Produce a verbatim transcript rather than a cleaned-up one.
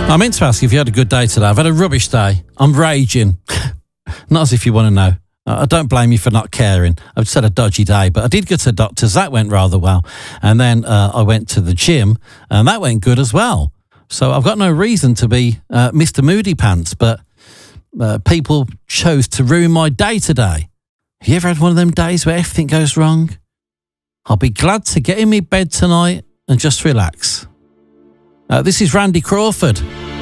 I meant to ask if you had a good day today. I've had a rubbish day. I'm raging. Not as if you want to know. I don't blame you for not caring. I've just had a dodgy day, but I did go to the doctor's. That went rather well. And then uh, I went to the gym, and that went good as well. So I've got no reason to be uh, Mister Moody Pants, but uh, people chose to ruin my day today. Have you ever had one of them days where everything goes wrong? I'll be glad to get in my bed tonight and just relax. Uh, this is Randy Crawford.